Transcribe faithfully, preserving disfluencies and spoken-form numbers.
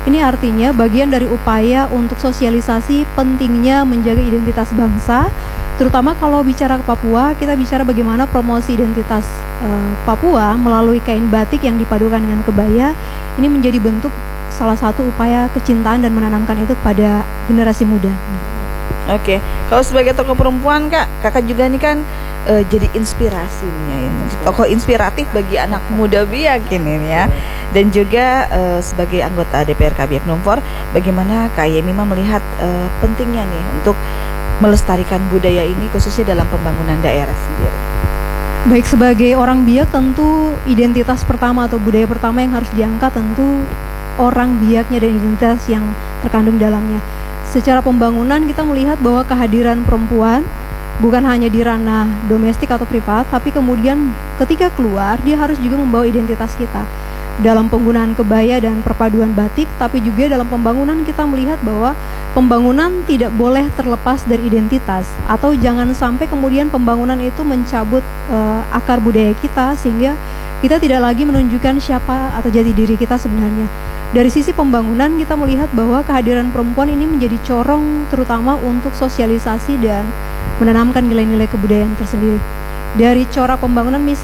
Ini artinya bagian dari upaya untuk sosialisasi pentingnya menjaga identitas bangsa, terutama kalau bicara ke Papua, kita bicara bagaimana promosi identitas uh, Papua melalui kain batik yang dipadukan dengan kebaya. Ini menjadi bentuk salah satu upaya kecintaan dan menanamkan itu pada generasi muda. Oke, kalau sebagai tokoh perempuan kak, kakak juga nih kan uh, jadi inspirasi nih, ya. Tokoh inspiratif bagi anak muda Biak ini ya. Dan juga uh, sebagai anggota D P R K Biak Numfor, bagaimana Kak Yemima melihat uh, pentingnya nih untuk melestarikan budaya ini khususnya dalam pembangunan daerah sendiri? Baik, sebagai orang Biak tentu identitas pertama atau budaya pertama yang harus diangkat tentu orang Biaknya dan identitas yang terkandung dalamnya. Secara pembangunan kita melihat bahwa kehadiran perempuan bukan hanya di ranah domestik atau privat, tapi kemudian ketika keluar dia harus juga membawa identitas kita dalam penggunaan kebaya dan perpaduan batik, tapi juga dalam pembangunan kita melihat bahwa pembangunan tidak boleh terlepas dari identitas, atau jangan sampai kemudian pembangunan itu mencabut uh, akar budaya kita sehingga kita tidak lagi menunjukkan siapa atau jati diri kita sebenarnya. Dari sisi pembangunan kita melihat bahwa kehadiran perempuan ini menjadi corong terutama untuk sosialisasi dan menanamkan nilai-nilai kebudayaan tersendiri. Dari corak pembangunan misalnya